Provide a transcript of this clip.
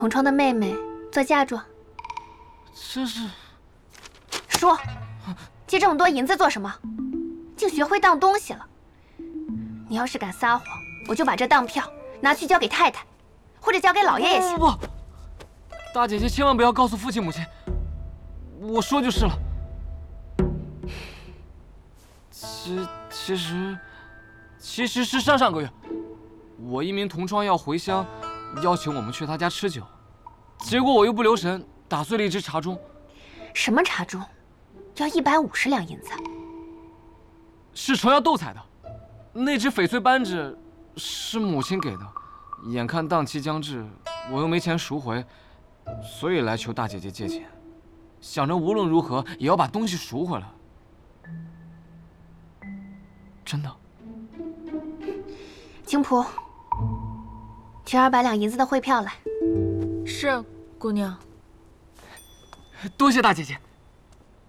同窗的妹妹做嫁妆。 这是…… 说，借这么多银子做什么？竟学会当东西了！你要是敢撒谎，我就把这当票拿去交给太太，或者交给老爷也行。 不，大姐姐千万不要告诉父亲母亲，我说就是了。其实是上个月，我一名同窗要回乡，邀请我们去他家吃酒，结果我又不留神打碎了一只茶盅。 什么茶盅？要150两银子？ 是程要斗彩的，那只翡翠扳指是母亲给的，眼看档期将至，我又没钱赎回，所以来求大姐姐借钱，想着无论如何也要把东西赎回来。真的。 青浦，取200两银子的汇票来。 是，姑娘。 多谢大姐姐。